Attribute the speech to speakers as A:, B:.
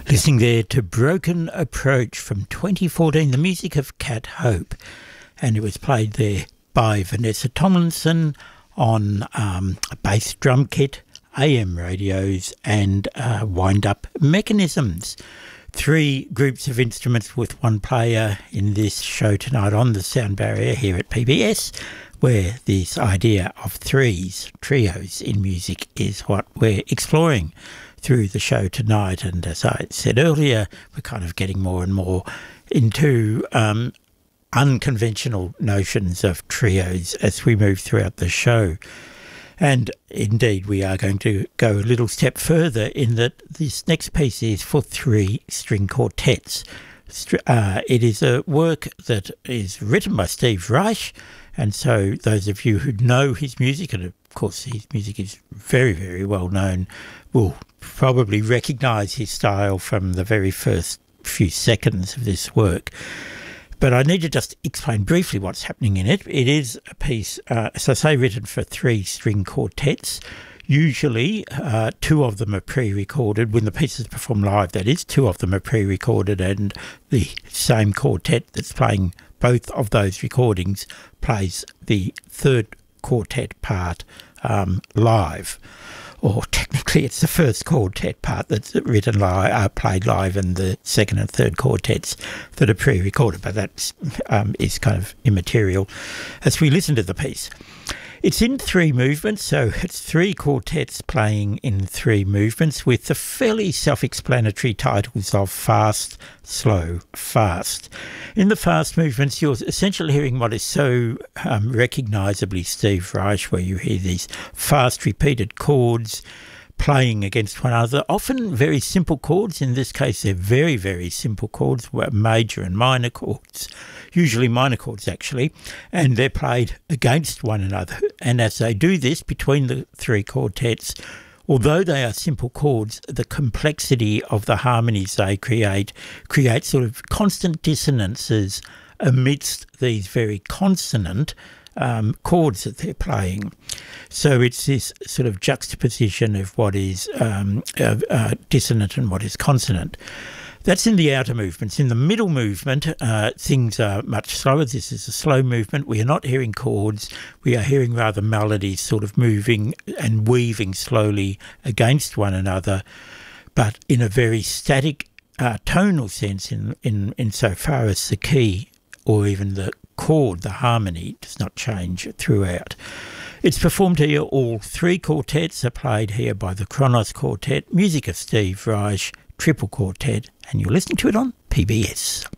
A: Listening there to Broken Approach from 2014, the music of Cat Hope, and it was played there by Vanessa Tomlinson on a bass drum kit, AM radios and wind-up mechanisms. Three groups of instruments with one player in this show tonight on the Sound Barrier here at PBS, where this idea of trios in music is what we're exploring through the show tonight. And as I said earlier, we're kind of getting more and more into unconventional notions of trios as we move throughout the show. And indeed, we are going to go a little step further in that this next piece is for three string quartets. It is a work that is written by Steve Reich, and so those of you who know his music, and of course his music is very, very well known, will probably recognise his style from the very first few seconds of this work. But I need to just explain briefly what's happening in it. It is a piece, as I say, written for three string quartets. Usually two of them are pre-recorded. When the piece is performed live, that is, two of them are pre-recorded, and the same quartet that's playing both of those recordings plays the third quartet part live. Or technically it's the first quartet part that's written live, played live, and the second and third quartets that are pre-recorded, but that is kind of immaterial as we listen to the piece. It's in three movements, so it's three quartets playing in three movements with the fairly self-explanatory titles of fast, slow, fast. In the fast movements, you're essentially hearing what is so recognisably Steve Reich, where you hear these fast repeated chords playing against one another, often very simple chords. In this case, they're very, very simple chords, major and minor chords, usually minor chords actually, and they're played against one another. And as they do this between the three quartets, although they are simple chords, the complexity of the harmonies they create sort of constant dissonances amidst these very consonant chords that they're playing. So it's this sort of juxtaposition of what is dissonant and what is consonant. That's in the outer movements. In the middle movement, things are much slower. This is a slow movement. We are not hearing chords. We are hearing rather melodies sort of moving and weaving slowly against one another, but in a very static tonal sense in so far as the key or even the chord, the harmony, does not change throughout. It's performed here. All three quartets are played here by the Kronos Quartet, music of Steve Reich, triple quartet, and you're listening to it on PBS.